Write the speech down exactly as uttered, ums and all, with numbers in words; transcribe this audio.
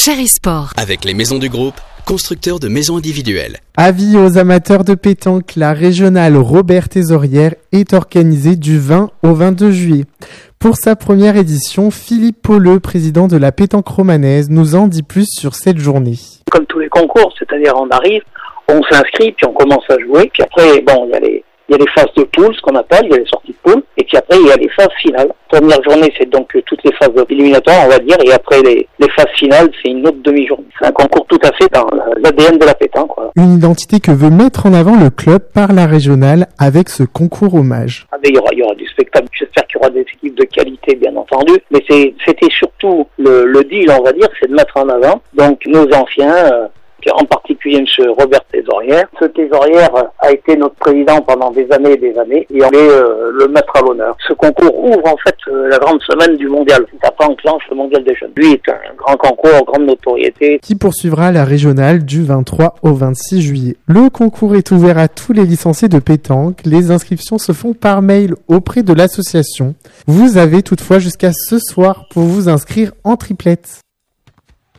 Chéri Sport. Avec les maisons du groupe, constructeurs de maisons individuelles. Avis aux amateurs de pétanque, la régionale Robert Thésaurière est organisée du vingt au vingt-deux juillet. Pour sa première édition, Philippe Pauleux, président de la pétanque romanaise, nous en dit plus sur cette journée. Comme tous les concours, c'est-à-dire on arrive, on s'inscrit, puis on commence à jouer, puis après, bon, il y a les, il y a les phases de poule, ce qu'on appelle, il y a les sorties de poule, et puis après, il y a les phases finales. Première journée, c'est donc toutes les phases éliminatoires, on va dire, et après les, les phases finales, c'est une autre demi-journée. C'est un concours tout à fait dans l'A D N de la pétanque, quoi. Une identité que veut mettre en avant le club par la régionale avec ce concours hommage. Ah, mais il y aura, il y aura du spectacle. J'espère qu'il y aura des équipes de qualité, bien entendu. Mais c'est, c'était surtout le, le deal, on va dire, c'est de mettre en avant donc nos anciens, euh, en particulier M. Robert Thésaurière. Ce Thésaurière a été notre président pendant des années et des années, et on est euh, le mettre à l'honneur. Ce concours ouvre en fait euh, la grande semaine du mondial. Après enclenche le mondial des jeunes. Lui est un grand concours, grande notoriété. Qui poursuivra la régionale du vingt-trois au vingt-six juillet. Le concours est ouvert à tous les licenciés de pétanque. Les inscriptions se font par mail auprès de l'association. Vous avez toutefois jusqu'à ce soir pour vous inscrire en triplette.